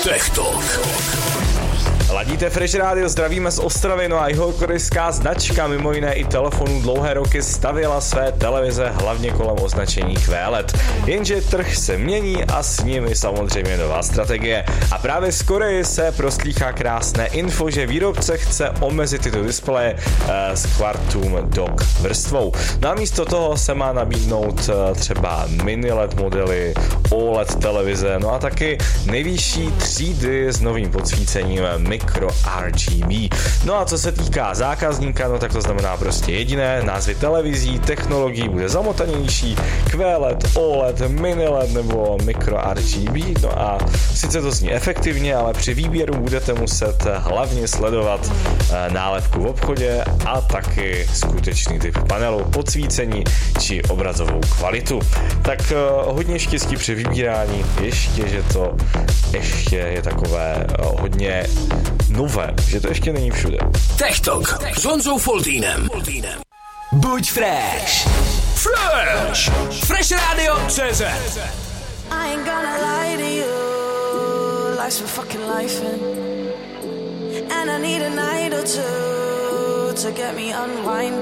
Tech Talk. Ladíte Fresh Radio, zdravíme z Ostravy, no a jihokorejská značka mimo jiné i telefonů dlouhé roky stavěla své televize hlavně kolem označení QLED. Jenže trh se mění a s nimi samozřejmě nová strategie. A právě z Koreje se proslýchá krásné info, že výrobce chce omezit tyto displeje s Quantum Dot vrstvou. No a místo toho se má nabídnout třeba mini LED modely, OLED televize, no a taky nejvyšší třídy s novým podsvícením Micro RGB. No a co se týká zákazníka, no tak to znamená prostě jediné, názvy televizí, technologií bude zamotanější, QLED, OLED, mini LED nebo Micro RGB. No a sice to zní efektivně, ale při výběru budete muset hlavně sledovat nálepku v obchodě a taky skutečný typ panelu, podsvícení či obrazovou kvalitu. Tak hodně štěstí při vybírání, že to ještě je takové hodně nové, že to ještě není všude. Tech Talk s Honzou Foltýnem. Buď fresh. Fresh. Fresh Radio CZ. I ain't gonna lie to you. Life's for fucking life and I need a night or two to get me unwinding.